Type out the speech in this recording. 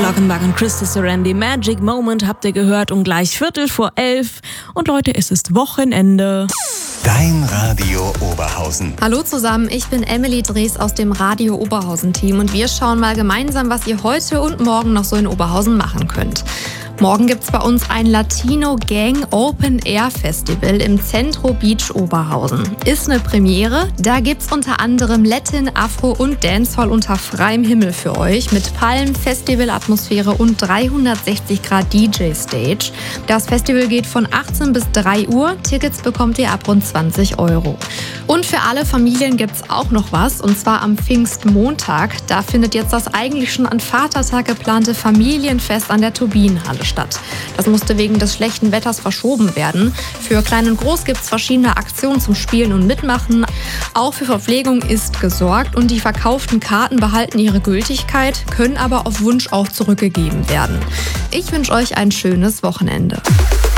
Glockenbach und Christa Sorandi, Magic Moment habt ihr gehört und gleich 11:15. Und Leute, es ist Wochenende. Dein Radio Oberhausen. Hallo zusammen, ich bin Emily Drees aus dem Radio Oberhausen-Team und wir schauen mal gemeinsam, was ihr heute und morgen noch so in Oberhausen machen könnt. Morgen gibt's bei uns ein Latino Gang Open Air Festival im Centro Beach Oberhausen. Ist eine Premiere. Da gibt's unter anderem Latin, Afro und Dancehall unter freiem Himmel für euch mit Palmen, Festivalatmosphäre und 360 Grad DJ-Stage. Das Festival geht von 18 bis 3 Uhr. Tickets bekommt ihr ab rund 20 €. Und für alle Familien gibt's auch noch was, und zwar am Pfingstmontag. Da findet jetzt das eigentlich schon an Vatertag geplante Familienfest an der Turbinenhalle statt. Das musste wegen des schlechten Wetters verschoben werden. Für Klein und Groß gibt es verschiedene Aktionen zum Spielen und Mitmachen. Auch für Verpflegung ist gesorgt und die verkauften Karten behalten ihre Gültigkeit, können aber auf Wunsch auch zurückgegeben werden. Ich wünsche euch ein schönes Wochenende.